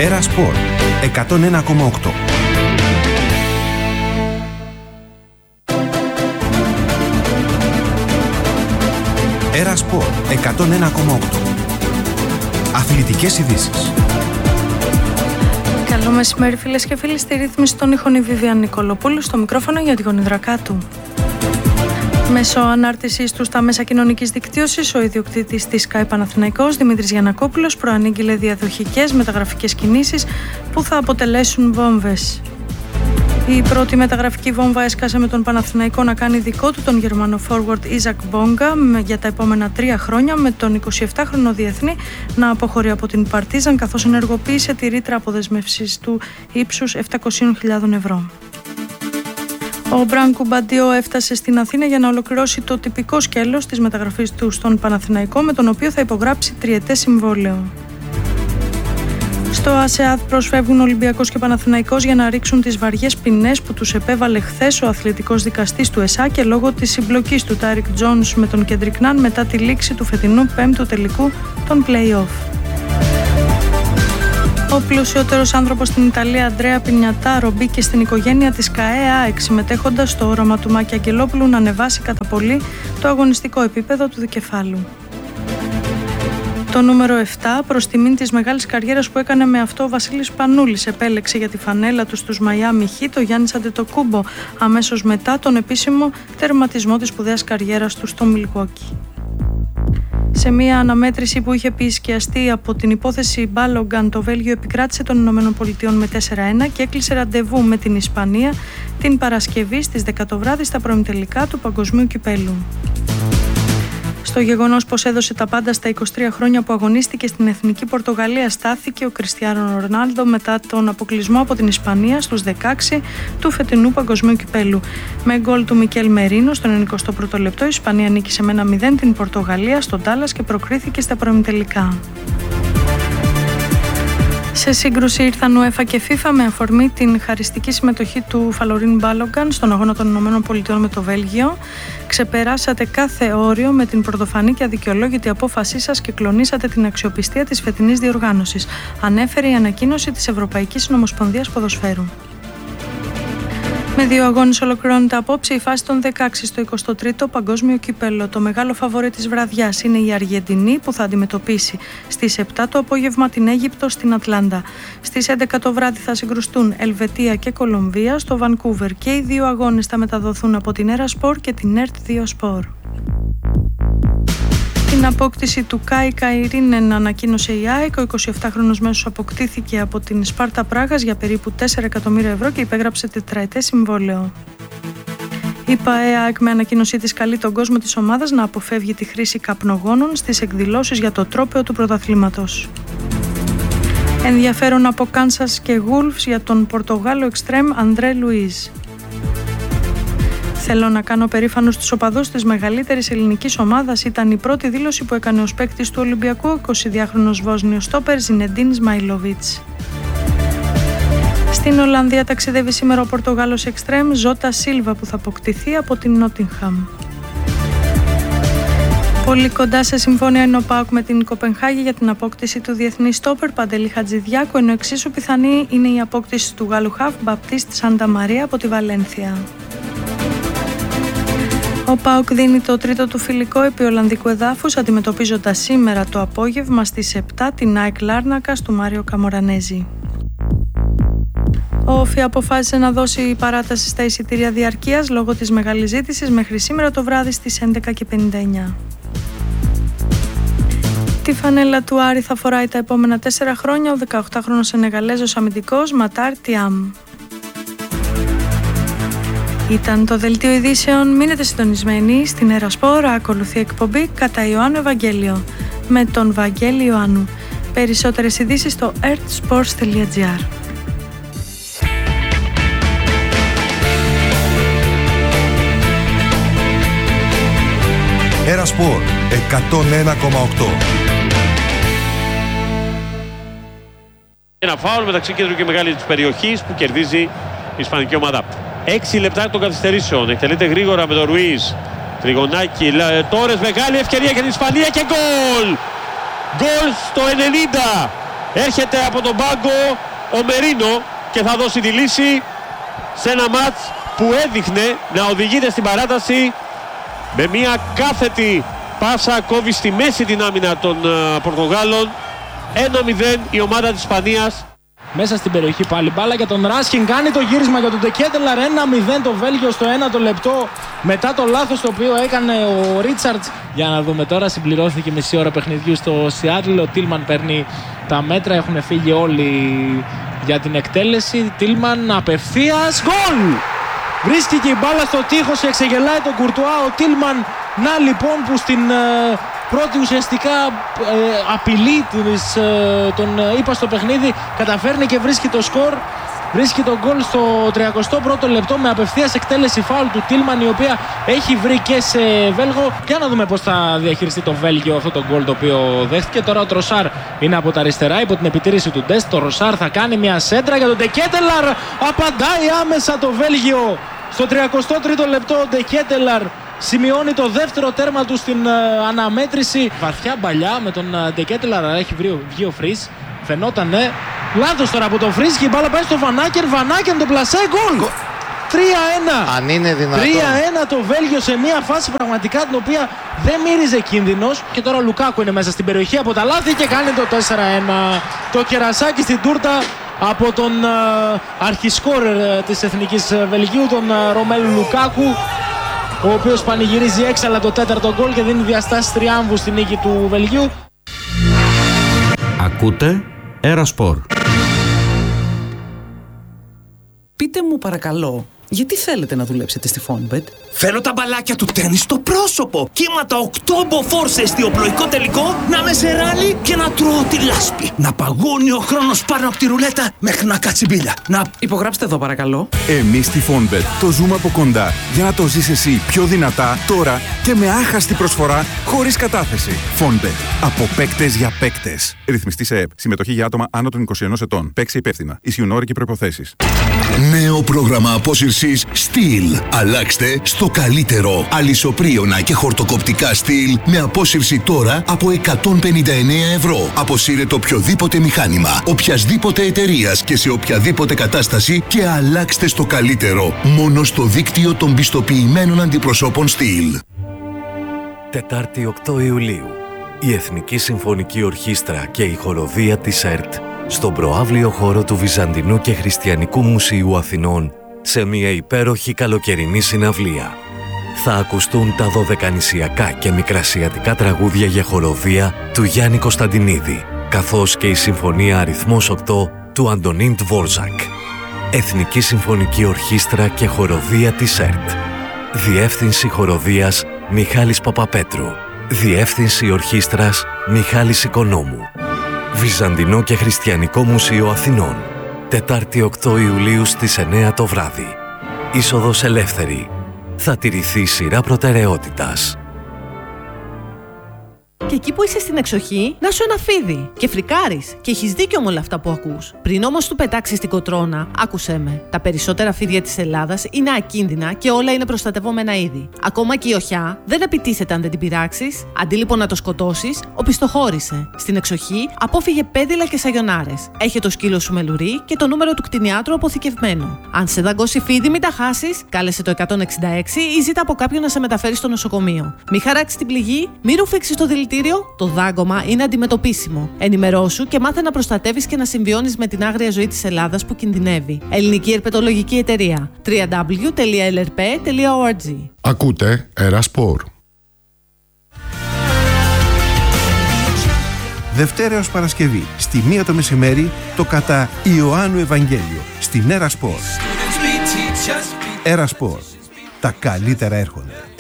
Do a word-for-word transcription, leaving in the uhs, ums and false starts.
Έρα Σπορ εκατόν ένα κόμμα οκτώ. Έρα Σπορ εκατόν ένα κόμμα οκτώ. Αθλητικές ειδήσεις. Καλό μεσημέρι φίλες και φίλοι, στη ρύθμιση των ήχων η Βίβια Νικολοπούλου, στο μικρόφωνο για τη Γονιδρακάτου. Μέσω ανάρτησής του στα μέσα κοινωνικής δικτύωσης, ο ιδιοκτήτης της Sky Παναθηναϊκός, Δημήτρης Γιαννακόπουλος, προανήγγειλε διαδοχικές μεταγραφικές κινήσεις που θα αποτελέσουν βόμβες. Η πρώτη μεταγραφική βόμβα έσκασε με τον Παναθηναϊκό να κάνει δικό του τον Γερμανό forward Ιζακ Μπόγκα για τα επόμενα τρία χρόνια, με τον εικοσιεπτάχρονο διεθνή να αποχωρεί από την Παρτίζαν, καθώς ενεργοποίησε τη ρήτρα αποδεσμεύσης του ύψους επτακόσιες χιλιάδες ευρώ. Ο Μπράνκο Μπαντιό έφτασε στην Αθήνα για να ολοκληρώσει το τυπικό σκέλος της μεταγραφής του στον Παναθηναϊκό, με τον οποίο θα υπογράψει τριετές συμβόλαιο. Στο ΑΣΕΑΔ προσφεύγουν Ολυμπιακός και Παναθηναϊκός για να ρίξουν τις βαριές ποινές που τους επέβαλε χθες ο αθλητικός δικαστής του ΕΣΑ και λόγω της συμπλοκής του Τάρικ Τζόνς με τον Κέντρικ Ναν μετά τη λήξη του φετινού πέμπτου τελικού των play-off. Ο πλουσιότερος άνθρωπος στην Ιταλία, Αντρέα Πινιατάρο, μπήκε στην οικογένεια της ΚΑΕ, συμμετέχοντας στο όραμα του Μάκη Αγγελόπουλου να ανεβάσει κατά πολύ το αγωνιστικό επίπεδο του δικεφάλου. Το νούμερο επτά, προς τιμήν της μεγάλης καριέρας που έκανε με αυτό ο Βασίλης Πανούλης, επέλεξε για τη φανέλα του στους Μαϊάμι Χιτ ο Γιάννης Αντετοκούμπο, αμέσως μετά τον επίσημο τερματισμό της σπουδαίας καριέρας του στο Μιλγουόκι. Σε μια αναμέτρηση που είχε επισκιαστεί από την υπόθεση Μπάλογκαν, το Βέλγιο επικράτησε των Ηνωμένων Πολιτειών με τέσσερα ένα και έκλεισε ραντεβού με την Ισπανία την Παρασκευή στις δέκα το βράδυ στα πρωτοεμιτελικά του Παγκοσμίου Κυπέλλου. Στο γεγονός πως έδωσε τα πάντα στα είκοσι τρία χρόνια που αγωνίστηκε στην Εθνική Πορτογαλία, στάθηκε ο Κριστιάνο Ρονάλντο μετά τον αποκλεισμό από την Ισπανία στους δεκαέξι του φετινού Παγκοσμίου Κυπέλλου. Με γκολ του Μικέλ Μερίνο στον ενενηκοστό πρώτο λεπτό, η Ισπανία νίκησε με ένα μηδέν την Πορτογαλία στο Ντάλλας και προκρίθηκε στα προημιτελικά. Σε σύγκρουση ήρθαν UEFA και FIFA με αφορμή την χαριστική συμμετοχή του Φαλωρίν Μπάλογκαν στον αγώνα των Ηνωμένων Πολιτειών με το Βέλγιο. Ξεπεράσατε κάθε όριο με την πρωτοφανή και αδικαιολόγητη απόφασή σας και κλονίσατε την αξιοπιστία της φετινής διοργάνωσης, ανέφερε η ανακοίνωση της Ευρωπαϊκής Συνομοσπονδίας Ποδοσφαίρου. Με δύο αγώνες ολοκληρώνεται απόψε η φάση των δεκαέξι στο εικοστό τρίτο Παγκόσμιο Κύπελλο. Το μεγάλο φαβορί της βραδιάς είναι η Αργεντινή, που θα αντιμετωπίσει στις επτά το απόγευμα την Αίγυπτο στην Ατλάντα. Στις έντεκα το βράδυ θα συγκρουστούν Ελβετία και Κολομβία στο Βανκούβερ και οι δύο αγώνες θα μεταδοθούν από την Έρα Σπορ και την ΕΡΤ δύο Σπορ. Την απόκτηση του Κάι Καϊρίνεν ανακοίνωσε η ΑΕΚ. Ο εικοσιεπτάχρονος μέσος αποκτήθηκε από την Σπάρτα Πράγας για περίπου τέσσερα εκατομμύρια ευρώ και υπέγραψε τετραετές συμβόλαιο. Η ΠΑΕΑΚ με ανακοίνωσή της καλεί τον κόσμο της ομάδας να αποφεύγει τη χρήση καπνογόνων στις εκδηλώσεις για το τρόπαιο του πρωταθλήματος. Ενδιαφέρον από Κάνσας και Γούλφς για τον Πορτογάλο εξτρέμ Αντρέ Λουίζ. Θέλω να κάνω περήφανος τους οπαδούς της μεγαλύτερης ελληνικής ομάδας, ήταν η πρώτη δήλωση που έκανε ως παίκτης του Ολυμπιακού ο εικοσιδυάχρονος Βόσνιος στόπερ Ζινεντίν Σμαϊλοβίτς. Στην Ολλανδία ταξιδεύει σήμερα ο Πορτογάλος εξτρέμ Ζώτα Σίλβα, που θα αποκτηθεί από την Νότιγχαμ. Πολύ κοντά σε συμφωνία είναι ο ΠΑΟΚ με την Κοπενχάγη για την απόκτηση του διεθνή στόπερ Παντελή Χατζηδιάκου, ενώ εξίσου πιθανή είναι η απόκτηση του Γάλλου χαφ Μπαπτίστ Σάντα Μαρία από τη Βαλένθια. Ο ΠΑΟΚ δίνει το τρίτο του φιλικό επί Ολλανδικού εδάφους, αντιμετωπίζοντας σήμερα το απόγευμα στις επτά την ΑΕΚ Λάρνακας του Μάριο Καμορανέζη. Ο ΟΦΗ αποφάσισε να δώσει παράταση στα εισιτήρια διαρκείας λόγω της μεγάλης ζήτησης μέχρι σήμερα το βράδυ στις έντεκα και πενήντα εννιά. Τη φανέλα του Άρη θα φοράει τα επόμενα τέσσερα χρόνια ο δεκαοκτάχρονος Σενεγαλέζος αμυντικός Ματάρ Τιάμ. Ήταν το δελτίο ειδήσεων. Μείνετε συντονισμένοι στην Έρα Σπορ. Ακολουθεί εκπομπή κατά Ιωάννου Ευαγγέλιο με τον Βαγγέλη Ιωάννου. Περισσότερες ειδήσεις στο ερτ σπορτς τελεία τζι άρ. Έρα Σπορ εκατόν ένα κόμμα οκτώ. Ένα φάουλ μεταξύ κέντρου και μεγάλη της περιοχής που κερδίζει η ισπανική ομάδα. Έξι λεπτά των καθυστερήσεων. Εκτελείται γρήγορα με τον Ρουίζ. Τριγωνάκι, Τόρες, μεγάλη ευκαιρία για την Ισπανία και γκολ! Γκολ στο ενενήντα Έρχεται από τον πάγκο ο Μερίνο και θα δώσει τη λύση σε ένα μάτς που έδειχνε να οδηγείται στην παράταση με μια κάθετη πάσα, κόβει στη μέση την άμυνα των uh, Πορτογάλων. ένα μηδέν η ομάδα της Ισπανίας. Μέσα στην περιοχή πάλι μπάλα για τον Ράσχιν, κάνει το γύρισμα για τον Ντε Κέτελαρ. ένα μηδέν το Βέλγιο στο ένατο λεπτό μετά το λάθος το οποίο έκανε ο Ρίτσαρτς. Για να δούμε τώρα, συμπληρώθηκε μισή ώρα παιχνιδιού στο Σιάτλ. Ο Τίλμαν παίρνει τα μέτρα, έχουν φύγει όλοι για την εκτέλεση. Τίλμαν απευθείας, γκολ! Βρίσκει και η μπάλα στο τείχος και εξεγελάει τον Κουρτουά ο Τίλμαν. Να λοιπόν που στην ε, πρώτη ουσιαστικά ε, απειλή της, ε, τον ε, είπα στο παιχνίδι καταφέρνει και βρίσκει το σκορ. Βρίσκει τον γκολ στο τριακοστό πρώτο λεπτό με απευθείας εκτέλεση φάουλ του Τίλμαν, η οποία έχει βρει και σε Βέλγο. Για να δούμε πώς θα διαχειριστεί το Βέλγιο αυτό το γκολ το οποίο δέχτηκε. Τώρα ο Τροσάρ είναι από τα αριστερά υπό την επιτήρηση του Ντεστ. Το Ροσάρ θα κάνει μια σέντρα για τον Ντε Κέτελαρ. Απαντάει άμεσα το Βέλγιο. Στο τριακοστό τρίτο λεπτό ο Ντε Κέτελαρ σημειώνει το δεύτερο τέρμα του στην uh, αναμέτρηση. Βαθιά μπαλιά με τον Ντε Κέτελαρ, έχει βγει ο Φρις. Φαινότανε. Λάθος τώρα από τον Φρις και η μπάλα πάει στο Βανάκερ. Βανάκερ το πλασέ, γκολ! τρία ένα. Αν είναι δυνατόν. τρία ένα το Βέλγιο σε μια φάση πραγματικά την οποία δεν μύριζε κίνδυνος. Και τώρα ο Λουκάκου είναι μέσα στην περιοχή από τα λάθη και κάνει το τέσσερα ένα. Το κερασάκι στην τούρτα από τον uh, αρχισκόρ uh, της Εθνικής Βελγίου, τον uh, Ρωμέλου Λουκάκου, ο οποίος πανηγυρίζει έξαλα το τέταρτο γκολ και δίνει διαστάσεις τριάμβου στην νίκη του Βελγίου. Ακούτε Ερασπορ. Πείτε μου παρακαλώ, γιατί θέλετε να δουλέψετε στη Fonbet? Θέλω τα μπαλάκια του τέννις στο πρόσωπο. Κύματα οκτώ μποφόρ σε εστιοπλοϊκό τελικό, να με σε ράλι και να τρώω τη λάσπη. Να παγώνει ο χρόνος πάνω από τη ρουλέτα μέχρι να κάτσει μπίλια. Να... Υπογράψτε εδώ παρακαλώ. Εμείς στη Fonbet το ζούμε από κοντά για να το ζεις εσύ πιο δυνατά τώρα και με άχαστη προσφορά χωρίς κατάθεση. Fonbet. Από παίκτες για παίκτες. Ρυθμιστή σε ΕΕΠ. Συμμετοχή για άτομα άνω των είκοσι ενός ετών. Παίξε υπεύθυνα. Ισχύουν όροι και προϋποθέσεις. Νέο πρόγραμμα απόσυρσης Steel. Αλλάξτε στο καλύτερο. Αλυσοπρίωνα και χορτοκοπτικά Steel με απόσυρση τώρα από εκατόν πενήντα εννέα ευρώ. Αποσύρετε οποιοδήποτε μηχάνημα, οποιασδήποτε εταιρείας και σε οποιαδήποτε κατάσταση και αλλάξτε στο καλύτερο. Μόνο στο δίκτυο των πιστοποιημένων αντιπροσώπων Steel. Τετάρτη οκτώ Ιουλίου. Η Εθνική Συμφωνική Ορχήστρα και η χοροδία της ΕΡΤ στον προαύλιο χώρο του Βυζαντινού και Χριστιανικού Μουσείου Αθηνών σε μια υπέροχη καλοκαιρινή συναυλία. Θα ακουστούν τα δωδεκανησιακά και μικρασιατικά τραγούδια για χοροδία του Γιάννη Κωνσταντινίδη, καθώς και η Συμφωνία Αριθμός οκτώ του Αντωνίν Τβόρζακ. Εθνική Συμφωνική Ορχήστρα και χοροδία της ΕΡΤ. Διεύθυνση χοροδίας Μιχάλης Παπαπέτρου. Διεύθυνση Ορχήστρας Μιχάλης Οικονόμου. Βυζαντινό και Χριστιανικό Μουσείο Αθηνών. Τετάρτη οκτώ Ιουλίου στις εννέα το βράδυ. Είσοδος ελεύθερη. Θα τηρηθεί σειρά προτεραιότητας. Και εκεί που είσαι στην εξοχή, να σου ένα φίδι. Και φρικάρεις. Και έχεις δίκιο με όλα αυτά που ακούς. Πριν όμως του πετάξεις την κοτρώνα, άκουσέ με. Τα περισσότερα φίδια της Ελλάδας είναι ακίνδυνα και όλα είναι προστατευόμενα είδη. Ακόμα και η οχιά δεν επιτίθεται αν δεν την πειράξεις. Αντί λοιπόν να το σκοτώσεις, οπισθοχώρησε. Στην εξοχή, απόφυγε πέδιλα και σαγιονάρες. Έχε το σκύλο σου με λουρί και το νούμερο του κτηνιάτρου αποθηκευμένο. Αν σε δαγκώσει φίδι, μην τα χάσεις, κάλεσε το εκατόν εξήντα έξι ή ζήτα από κάποιον να σε μεταφέρει στο νοσοκομείο. Μη χαράξεις την πληγή, μη ρουφήξεις το δηλητήριο. Το δάγκωμα είναι αντιμετωπίσιμο. Ενημερώσου και μάθε να προστατεύεις και να συμβιώνεις με την άγρια ζωή της Ελλάδας που κινδυνεύει. Ελληνική Ερπετολογική Εταιρεία. double-u double-u double-u τελεία ελ αρ πι τελεία ο αρ τζι. Ακούτε Ερασπορ. Δευτέρα έως Παρασκευή, στη μία το μεσημέρι, το κατά Ιωάννου Ευαγγέλιο, στην Ερασπορ. Ερασπορ. Τα καλύτερα έρχονται.